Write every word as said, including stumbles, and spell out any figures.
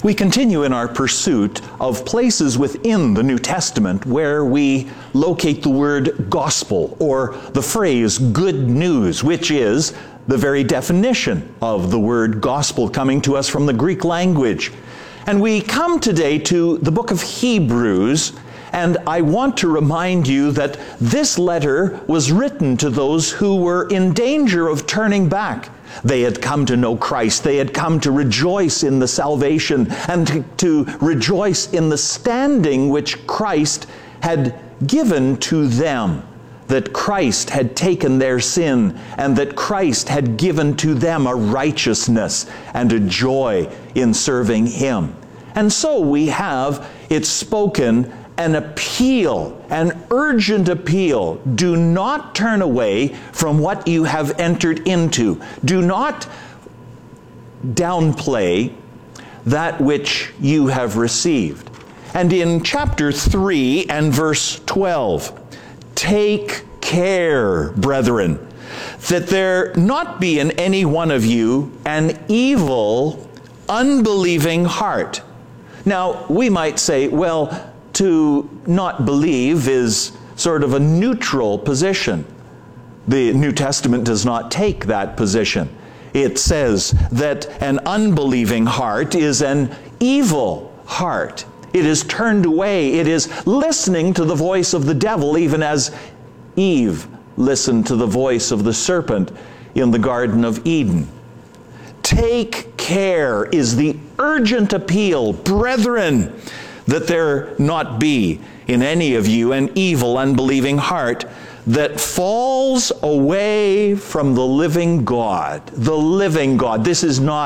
We continue in our pursuit of places within the New Testament where we locate the word gospel, or the phrase good news, which is the very definition of the word gospel coming to us from the Greek language. And we come today to the book of Hebrews, and I want to remind you that this letter was written to those who were in danger of turning back. They had come to know Christ. They had come to rejoice in the salvation and to, to rejoice in the standing which Christ had given to them, that Christ had taken their sin and that Christ had given to them a righteousness and a joy in serving Him. And so we have it spoken, an appeal, an urgent appeal. Do not turn away from what you have entered into. Do not downplay that which you have received. And in chapter three and verse twelve, take care, brethren, that there not be in any one of you an evil, unbelieving heart. Now, we might say, well, to not believe is sort of a neutral position. The New Testament does not take that position. It says that an unbelieving heart is an evil heart. It is turned away. It is listening to the voice of the devil, even as Eve listened to the voice of the serpent in the Garden of Eden. Take care is the urgent appeal, brethren, that there not be in any of you an evil, unbelieving heart that falls away from the living God. The living God. This is not